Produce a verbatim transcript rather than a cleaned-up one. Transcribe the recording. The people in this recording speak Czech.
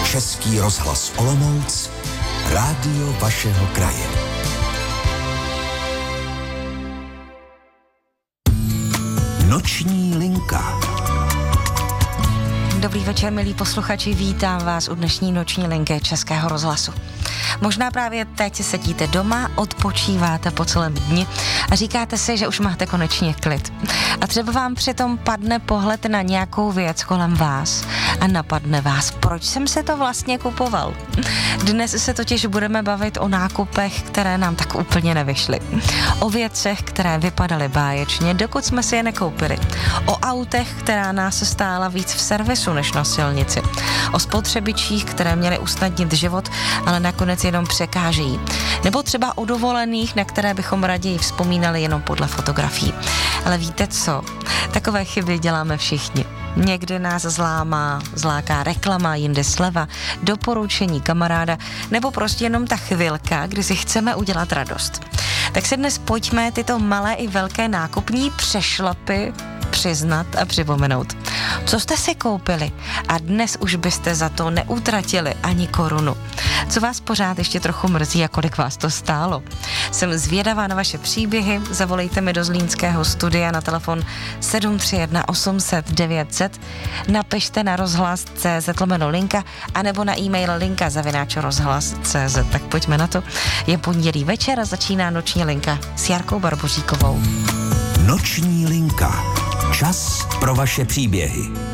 Český rozhlas Olomouc, rádio vašeho kraje. Noční linka. Dobrý večer, milí posluchači, vítám vás u dnešní noční linky Českého rozhlasu. Možná právě teď sedíte doma, odpočíváte po celém dni a říkáte si, že už máte konečně klid. A třeba vám přitom padne pohled na nějakou věc kolem vás a napadne vás, proč jsem se to vlastně kupoval. Dnes se totiž budeme bavit o nákupech, které nám tak úplně nevyšly. O věcech, které vypadaly báječně, dokud jsme si je nekoupili. O autech, která nás stála víc v servisu než na silnici. O spotřebičích, které měly usnadnit život, ale nakonec jenom překážejí. Nebo třeba o dovolených, na které bychom raději vzpomínali jenom podle fotografií. Ale víte co? Takové chyby děláme všichni. Někdy nás zlámá, zláká reklama, jinde sleva, doporučení kamaráda, nebo prostě jenom ta chvilka, kdy si chceme udělat radost. Tak se dnes pojďme tyto malé i velké nákupní přešlapy přiznat a připomenout. Co jste si koupili a dnes už byste za to neutratili ani korunu? Co vás pořád ještě trochu mrzí a kolik vás to stálo? Jsem zvědavá na vaše příběhy, zavolejte mi do zlínského studia na telefon sedm tři jedna osm set devět set, napište na rozhlas tečka cé zet lomeno linka anebo na e-mail linka zavináč rozhlas tečka cé zet. Tak pojďme na to. Je pondělí večer a začíná noční linka s Jarkou Barboříkovou. Noční linka. Čas pro vaše příběhy.